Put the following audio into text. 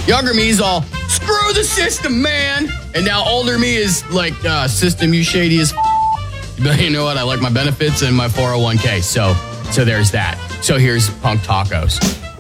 Younger me's all, screw the system, man. And now older me is like, system, you shady as But you know what? I like my benefits and my 401k. So there's that. So here's Punk Tacos.